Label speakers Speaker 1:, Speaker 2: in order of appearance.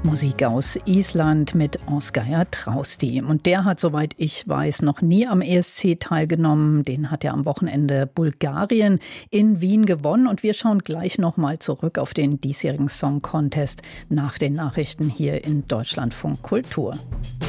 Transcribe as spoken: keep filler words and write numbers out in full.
Speaker 1: Musik aus Island mit Ásgeir Trausti. Und der hat, soweit ich weiß, noch nie am E S C teilgenommen. Den hat er am Wochenende Bulgarien in Wien gewonnen. Und wir schauen gleich nochmal zurück auf den diesjährigen Song Contest nach den Nachrichten hier in Deutschlandfunk Kultur.